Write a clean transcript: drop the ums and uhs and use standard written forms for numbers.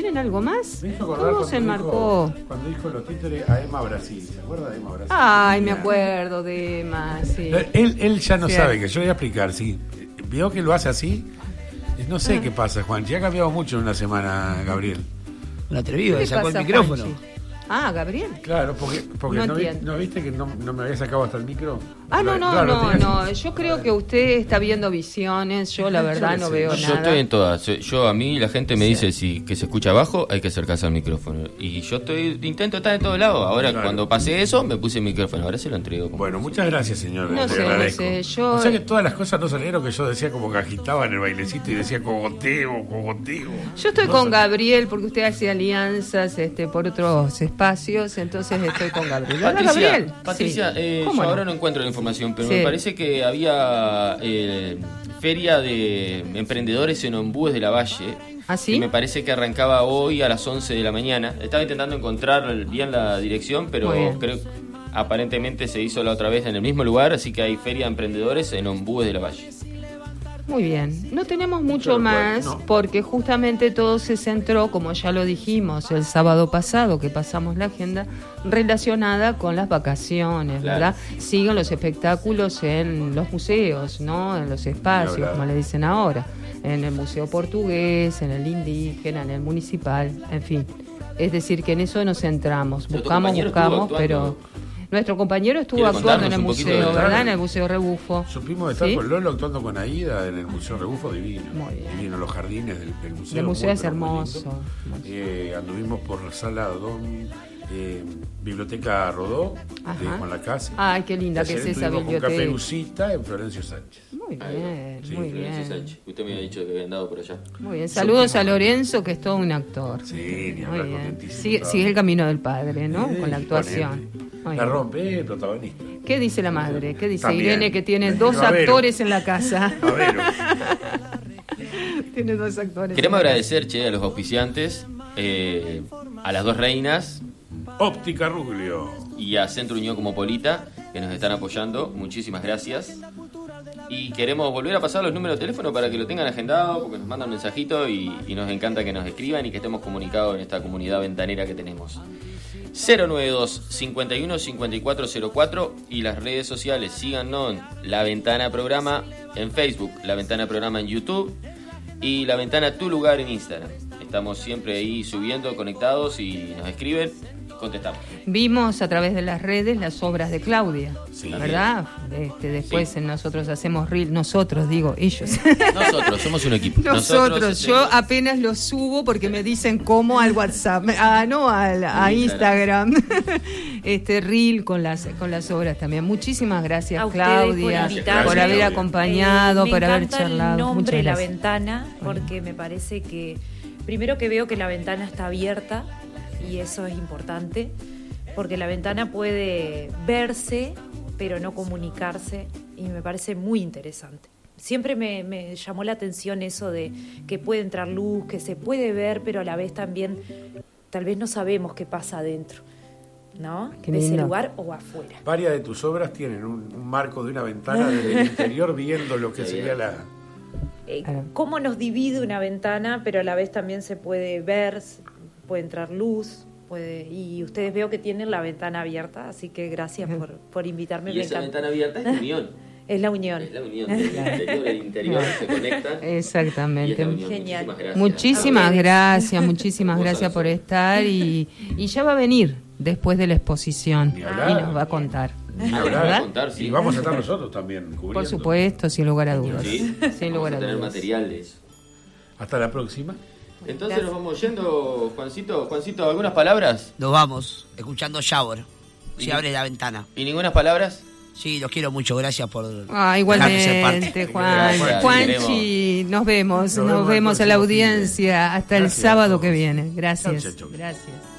¿Tienen algo más? Me hizo acordar ¿Cómo se enmarcó? Cuando dijo los títeres a Emma Brasil. ¿Se acuerda de Emma Brasil? Ay, me acuerdo de Emma, sí. Él ya no Sí. sabe, que yo le voy a explicar, sí. Vio que lo hace así. No sé qué pasa, Juan. Ya ha cambiado mucho en una semana, Gabriel. Un atrevido, ¿Qué le sacó el pasa, micrófono. Juanchi? Ah, Gabriel. Claro, porque No no, entiendo. ¿no viste que no me había sacado hasta el micro? Ah, no, Claro, no. Yo creo que usted está viendo visiones. Yo, la verdad, no veo Yo nada. estoy en todas. A mí la gente me dice que se escucha bajo, hay que acercarse al micrófono. Y yo intento estar en todos lados. Ahora, Claro. cuando pasé eso, me puse el micrófono. Ahora se lo entrego. Bueno, muchas gracias, señor. No te sé, agradezco. no sé, yo- O sea que todas las cosas no salieron, que yo decía como que agitaba en el bailecito y decía cogoteo. Yo estoy No con sé. Gabriel porque usted hace alianzas por otros espacios, entonces estoy con Gabriel. ¿Verdad, Gabriel? Patricia, Sí. yo ¿Cómo no? ahora no encuentro la información, pero Sí. me parece que había feria de emprendedores en Ombúes de la Valle. ¿Ah, sí? Y me parece que arrancaba hoy a las 11 de la mañana. Estaba intentando encontrar bien la dirección, pero Muy bien. creo que aparentemente se hizo la otra vez en el mismo lugar, así que hay feria de emprendedores en Ombúes de la Valle. Muy bien, no tenemos mucho Pero, más bueno, no. porque justamente todo se centró, como ya lo dijimos el sábado pasado que pasamos la agenda, relacionada con las vacaciones, Claro. ¿verdad? Siguen los espectáculos en los museos, ¿no? En los espacios, Ni hablar. como le dicen ahora, en el Museo Portugués, en el Indígena, en el Municipal, en fin. Es decir, que en eso nos centramos, Pero tu buscamos, compañero estuvo buscamos, actuando. pero... Nuestro compañero estuvo ¿Quiere actuando en el contarnos un poquito museo, de- ¿verdad? En el Museo Rebufo. Supimos estar ¿Sí? con Lolo actuando con Aida en el Museo Rebufo, divino. Muy bien. Divino, los jardines del museo. El museo muy, es pero muy hermoso. lindo. Anduvimos por la sala Biblioteca Rodó, de Ajá. Juan Lacase. Ay, qué linda que Ayer es esa estuvimos con biblioteca. Caperucita en Florencio Sánchez. Muy Ahí va. bien, Sí, muy Florencio bien. Sánchez. Usted me había dicho que había andado por allá. Muy bien. Saludos a Lorenzo, que es todo un actor. Sí, ni Muy hablar, bien. contentísimo. Sigue el camino del padre, ¿no? Sí, Con la actuación. imponente. Muy La bien. rompe el protagonista. ¿Qué dice la madre? ¿Qué dice También. Irene, que tiene dos A ver. actores en la casa? A ver, Tiene dos actores. Queremos en la agradecer, che, a los auspiciantes, a las dos reinas Óptica Ruglio. y a Centro Unión Cosmopolita, que nos están apoyando. Muchísimas gracias. Y queremos volver a pasar los números de teléfono para que lo tengan agendado, porque nos mandan mensajito y nos encanta que nos escriban y que estemos comunicados en esta comunidad ventanera que tenemos. 092 51 5404 y las redes sociales, síganos en La Ventana Programa en Facebook, La Ventana Programa en YouTube y La Ventana Tu Lugar en Instagram. Estamos siempre ahí subiendo, conectados y nos escriben, contestamos. Vimos a través de las redes las obras de Claudia, Sí. ¿verdad? Después Sí. nosotros hacemos reel, nosotros digo, ellos. Nosotros somos un equipo. Nosotros, yo hacemos- apenas lo subo porque me dicen cómo al WhatsApp, a Instagram, reel con las obras también. Muchísimas gracias, A ustedes Claudia, por invitarme. por haber Claudia. acompañado, Me por haber encanta charlado. el nombre Muchas La gracias. Ventana, porque me parece que, primero que veo que la ventana está abierta, y eso es importante, porque la ventana puede verse, pero no comunicarse, y me parece muy interesante. Siempre me llamó la atención eso de que puede entrar luz, que se puede ver, pero a la vez también tal vez no sabemos qué pasa adentro, ¿no? Qué De ese lindo. lugar o afuera. Varias de tus obras tienen un marco de una ventana desde el interior viendo lo que sería la... Claro. Cómo nos divide una ventana, pero a la vez también se puede ver, puede entrar luz, y ustedes veo que tienen la ventana abierta, así que gracias por invitarme. Y Me esa encanta. ventana abierta es la unión. Es la unión. Es la unión del interior y el interior se conectan. Y es Exactamente. la unión. Genial. Muchísimas gracias. Muchísimas Hermoso gracias eso. por estar y ya va a venir después de la exposición Ni y hablar. nos va a contar. Ni Ah, hablar. voy a contar, sí. Y vamos a estar nosotros también cubriendo. Por supuesto, sin lugar a dudas. Sí, Sin vamos lugar a a tener dudas. material de eso. Hasta la próxima. Entonces Gracias. nos vamos yendo, Juancito. Juancito, ¿algunas palabras? Nos vamos, escuchando Shower. Se Y- abre la ventana. ¿Y ningunas palabras? Sí, los quiero mucho, gracias por Ah, dejarme ser igualmente, parte. Juan. Gracias, Juanchi, nos vemos Nos vemos a la el próximo audiencia. Hasta el Gracias a sábado todos. que viene. Gracias. Chau, chau, chau. Gracias.